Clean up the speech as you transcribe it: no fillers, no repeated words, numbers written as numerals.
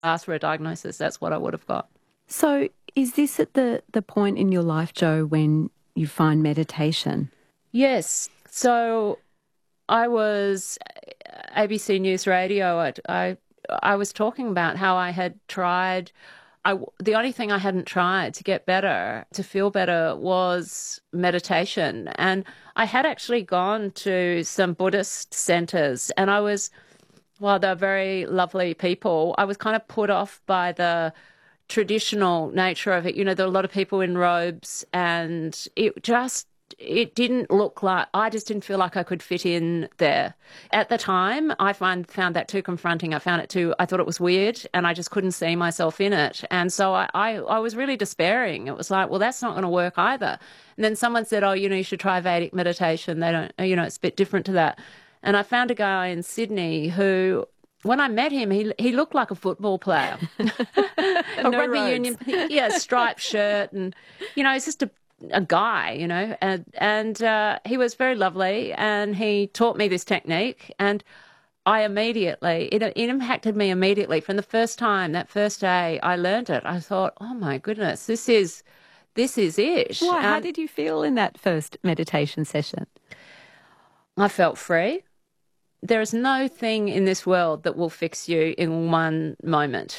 asked for a diagnosis, that's what I would have got. So is this at the point in your life, Jo, when you find meditation? Yes. So I was ABC News Radio. I was talking about how I had tried. The only thing I hadn't tried to get better, to feel better, was meditation. And I had actually gone to some Buddhist centers, and well, they're very lovely people. I was kind of put off by the traditional nature of it. You know, there were a lot of people in robes, and it didn't look like, I just didn't feel like I could fit in there. At the time, I found that too confronting. I thought it was weird, and I just couldn't see myself in it. And so I was really despairing. It was like, well, that's not going to work either. And then someone said, oh, you should try Vedic meditation. They don't, it's a bit different to that. And I found a guy in Sydney who, when I met him, he looked like a football player. A No rugby roads. union, striped shirt, and he's just a guy, and he was very lovely, and he taught me this technique, and it impacted me immediately. From the first time, that first day I learned it, I thought, oh my goodness, this is it. Why? How did you feel in that first meditation session? I felt free. There is no thing in this world that will fix you in one moment.